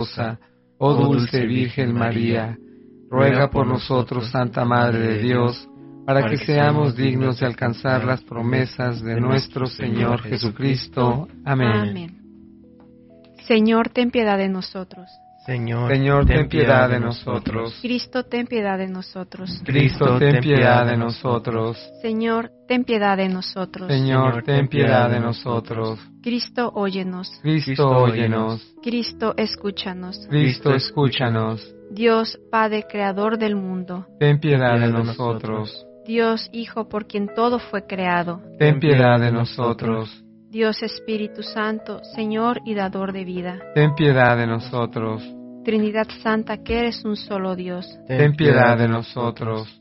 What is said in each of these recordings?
esposa, oh dulce Virgen María, ruega por nosotros, Santa Madre de Dios, para que seamos dignos de alcanzar las promesas de nuestro Señor Jesucristo. Amén. Señor, ten piedad de nosotros. Señor, ten piedad de nosotros. Cristo, ten piedad de nosotros. Cristo, ten piedad de nosotros. Señor, ten piedad de nosotros. Señor, ten piedad de nosotros. Cristo, óyenos. Cristo, óyenos. Cristo, escúchanos. Cristo, escúchanos. Dios, Padre, Creador del mundo. Ten piedad de nosotros. Dios, Hijo, por quien todo fue creado. Ten piedad de nosotros. Dios Espíritu Santo, Señor y Dador de vida. Ten piedad de nosotros. Trinidad Santa, que eres un solo Dios. Ten piedad de nosotros.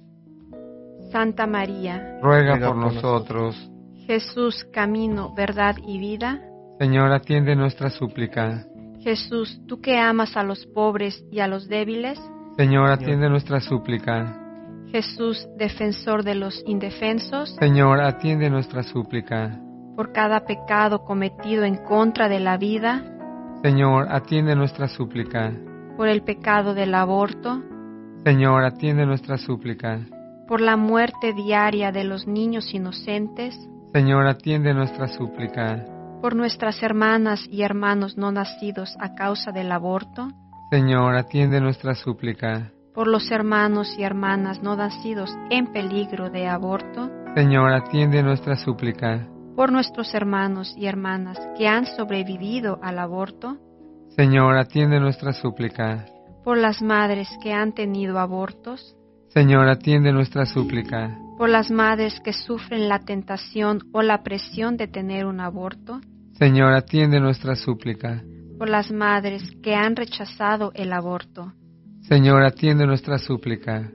Santa María, ruega por nosotros. Jesús, camino, verdad y vida. Señor, atiende nuestra súplica. Jesús, tú que amas a los pobres y a los débiles. Señor, atiende nuestra súplica. Jesús, defensor de los indefensos. Señor, atiende nuestra súplica. Por cada pecado cometido en contra de la vida. Señor, atiende nuestra súplica. Por el pecado del aborto. Señor, atiende nuestra súplica. Por la muerte diaria de los niños inocentes. Señor, atiende nuestra súplica. Por nuestras hermanas y hermanos no nacidos a causa del aborto. Señor, atiende nuestra súplica. Por los hermanos y hermanas no nacidos en peligro de aborto. Señor, atiende nuestra súplica. Por nuestros hermanos y hermanas que han sobrevivido al aborto. Señor, atiende nuestra súplica. Por las madres que han tenido abortos. Señor, atiende nuestra súplica. Por las madres que sufren la tentación o la presión de tener un aborto. Señor, atiende nuestra súplica. Por las madres que han rechazado el aborto. Señor, atiende nuestra súplica.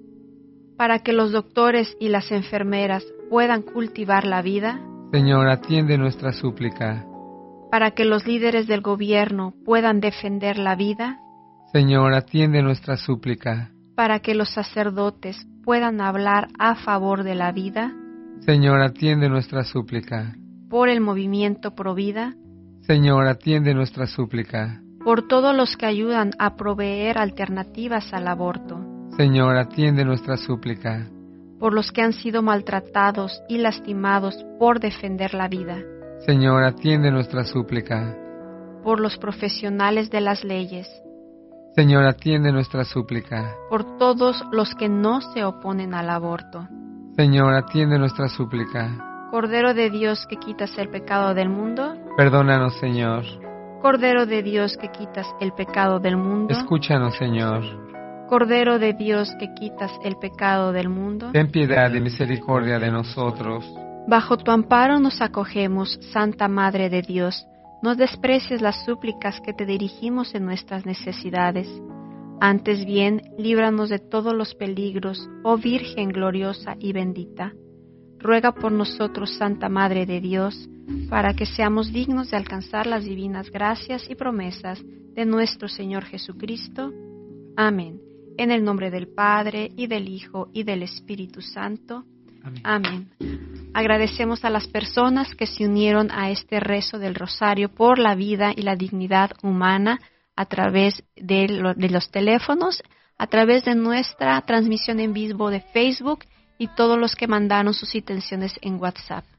Para que los doctores y las enfermeras puedan cultivar la vida. Señor, atiende nuestra súplica. Para que los líderes del gobierno puedan defender la vida. Señor, atiende nuestra súplica. Para que los sacerdotes puedan hablar a favor de la vida. Señor, atiende nuestra súplica. Por el movimiento Provida. Señor, atiende nuestra súplica. Por todos los que ayudan a proveer alternativas al aborto. Señor, atiende nuestra súplica. Por los que han sido maltratados y lastimados por defender la vida. Señor, atiende nuestra súplica. Por los profesionales de las leyes. Señor, atiende nuestra súplica. Por todos los que no se oponen al aborto. Señor, atiende nuestra súplica. Cordero de Dios que quitas el pecado del mundo. Perdónanos, Señor. Cordero de Dios que quitas el pecado del mundo. Escúchanos, Señor. Cordero de Dios que quitas el pecado del mundo. Ten piedad y misericordia de nosotros. Bajo tu amparo nos acogemos, Santa Madre de Dios. No desprecies las súplicas que te dirigimos en nuestras necesidades. Antes bien, líbranos de todos los peligros, oh Virgen gloriosa y bendita. Ruega por nosotros, Santa Madre de Dios, para que seamos dignos de alcanzar las divinas gracias y promesas de nuestro Señor Jesucristo. Amén. En el nombre del Padre, y del Hijo, y del Espíritu Santo. Amén. Amén. Agradecemos a las personas que se unieron a este rezo del Rosario por la vida y la dignidad humana a través de los teléfonos, a través de nuestra transmisión en vivo de Facebook y todos los que mandaron sus intenciones en WhatsApp.